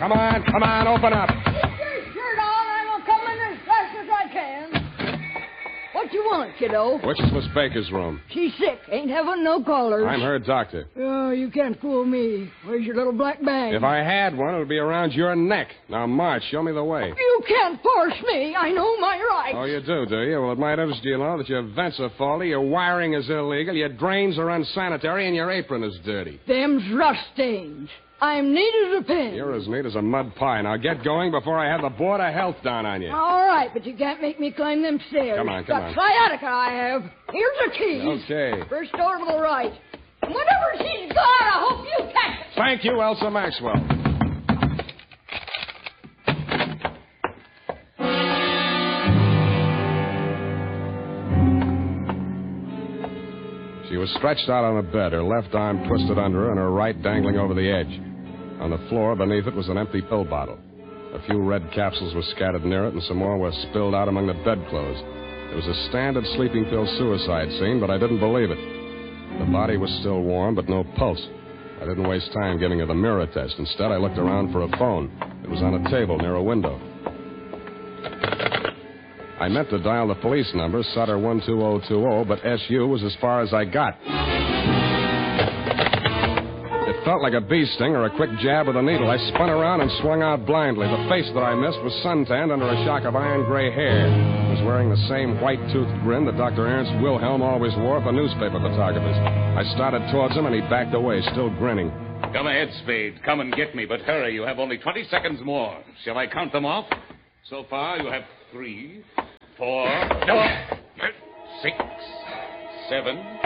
Come on, open up. Keep your shirt on. I'm going to come in as fast as I can. What you want, kiddo? Which is Miss Baker's room? She's sick. Ain't having no callers. I'm her doctor. Oh, you can't fool me. Where's your little black bag? If I had one, it would be around your neck. Now, March, show me the way. You can't force me. I know my rights. Oh, you do you? Well, it might interest you to know that your vents are faulty, your wiring is illegal, your drains are unsanitary, and your apron is dirty. Them's rust stains. I'm neat as a pin. You're as neat as a mud pie. Now get going before I have the Board of Health down on you. All right, but you can't make me climb them stairs. Come on. Got sciatica, I have. Here's the keys. Okay. First door to the right. And whatever she's got, I hope you catch it. Thank you, Elsa Maxwell. She was stretched out on a bed, her left arm twisted under her and her right dangling over the edge. On the floor beneath it was an empty pill bottle. A few red capsules were scattered near it, and some more were spilled out among the bedclothes. It was a standard sleeping pill suicide scene, but I didn't believe it. The body was still warm, but no pulse. I didn't waste time giving her the mirror test. Instead, I looked around for a phone. It was on a table near a window. I meant to dial the police number, Sutter 12020, but SU was as far as I got. It felt like a bee sting or a quick jab with a needle. I spun around and swung out blindly. The face that I missed was suntanned under a shock of iron gray hair. He was wearing the same white-toothed grin that Dr. Ernst Wilhelm always wore for newspaper photographers. I started towards him, and he backed away, still grinning. Come ahead, Spade. Come and get me, but hurry. You have only 20 seconds more. Shall I count them off? So far, you have 3, 4, 6, 7,